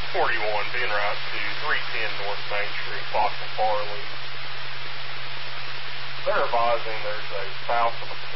41 being route to 310 North Main Street, Fox and Farley. They're advising there's a south of a